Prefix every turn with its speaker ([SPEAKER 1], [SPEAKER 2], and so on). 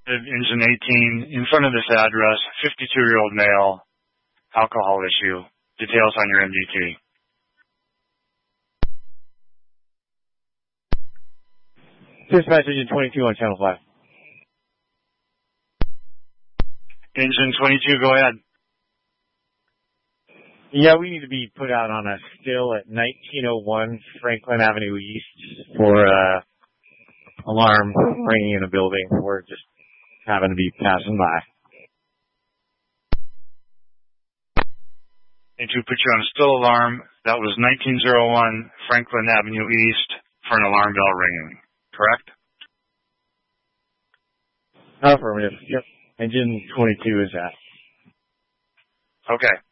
[SPEAKER 1] engine 18, in front of this address, 52-year-old male, alcohol issue. Details on your MDT.
[SPEAKER 2] Dispatch engine 22 on channel 5.
[SPEAKER 1] Engine 22, go ahead.
[SPEAKER 2] Yeah, we need to be put out on a still at 1901 Franklin Avenue East for alarm ringing in a building. We're just having to be passing by.
[SPEAKER 1] And to put you on a still alarm, that was 1901 Franklin Avenue East for an alarm bell ringing, correct?
[SPEAKER 2] Affirmative. Yep. Engine 22 is that.
[SPEAKER 1] Okay.